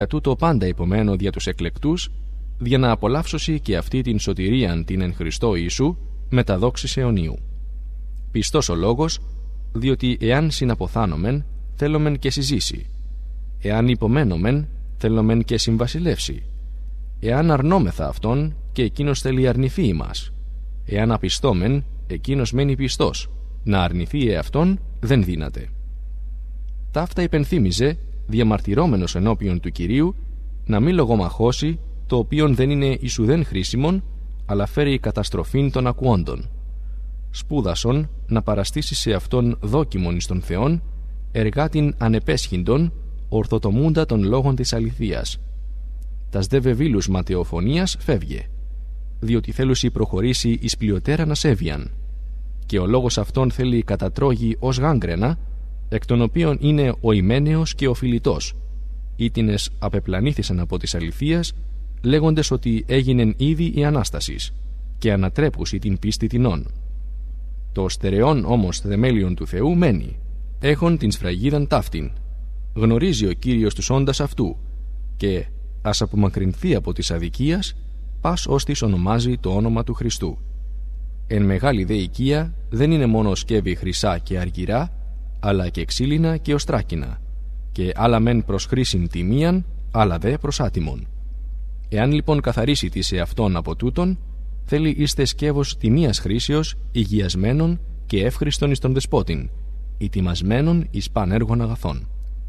τούτο πάντα υπομένω δια τους εκλεκτούς, για να απολαύσωση και αυτή την σωτηρίαν την εν Χριστώ Ιησού με τα δόξης αιωνίου. Πιστός ο λόγος, διότι εάν συναποθάνομεν, θέλομεν και συζήσει. Εάν υπομένομεν, θέλομεν και συμβασιλεύσει. Εάν αρνόμεθα αυτόν, και εκείνος θέλει αρνηθεί ημάς. Εάν απιστόμεν, εκείνος μένει πιστός. Να αρνηθεί εαυτόν δεν δύναται. Ταύτα υπενθύμιζε, διαμαρτυρώμενος ενώπιον του Κυρίου, να μη λογομαχώσει, το οποίον δεν είναι ισουδέν χρήσιμον, αλλά φέρει καταστροφήν των ακουόντων. Σπούδασον να παραστήσει σε αυτόν δόκιμον εις τον Θεόν, εργάτην ανεπέσχυντον, ορθοτομούντα των λόγων της αληθείας. Τας δε βεβήλους ματαιοφωνίας φεύγε, διότι θέλουσι προχωρήσει εις πλειοτέραν ασέβειαν, και ο λόγος αυτόν θέλει κατατρώγει ως γάγκρενα, εκ των οποίων είναι ο ημένεος και ο φιλιτός, ήτινες απεπλανήθησαν από της αληθείας, λέγοντες ότι έγινεν ήδη η Ανάστασης, και ανατρέπουσι την πίστη τινών. Το στερεόν όμως θεμέλιον του Θεού μένει, έχον την σφραγίδαν ταύτην. Γνωρίζει ο Κύριος τους όντας αυτού, και ας απομακρυνθεί από της αδικίας, πας ώστις ονομάζει το όνομα του Χριστού. Εν μεγάλη δε οικία δεν είναι μόνο σκεύη χρυσά και αργυρά, αλλά και ξύλινα και οστράκινα, και άλλα μεν προς χρήσιν τιμίαν, άλλα δε προς άτιμον. Εάν λοιπόν καθαρίσει τη σε αυτόν από τούτον, θέλει είστε σκεύος τιμίας χρήσεως, υγιασμένων και εύχριστον εις τον δεσπότην, ετοιμασμένων εις πανέργων αγαθών.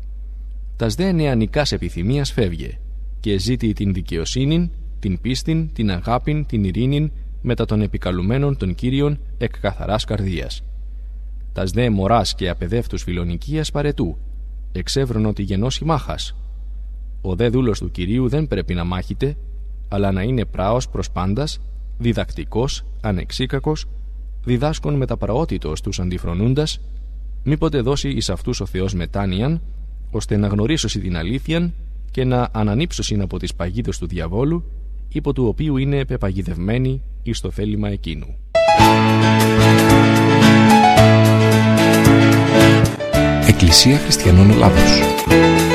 Τας δε νεανικάς επιθυμίας φεύγε, και ζήτη την δικαιοσύνην, την πίστην, την αγάπην, την ειρήνην, μετά των επικαλουμένων των Κύριων εκ καθαράς καρδίας. Τας δε μωράς και απεδεύτους φιλονικίας παρετού, εξεύρων ότι γενώσει μάχας. Ο δε δούλος του Κυρίου δεν πρέπει να μάχεται, αλλά να είναι πράος προς πάντας, διδακτικός, ανεξίκακος, διδάσκων μεταπραότητος τους αντιφρονούντας, μήποτε δώσει εις αυτούς ο Θεός μετάνοιαν, ώστε να γνωρίσωση την αλήθειαν και να ανανύψωσιν από τις παγίδες του διαβόλου, υπό του οποίου είναι πεπαγιδευμένοι εις το θέλημα εκείνου. Εκκλησία Χριστιανών Ελλάδος.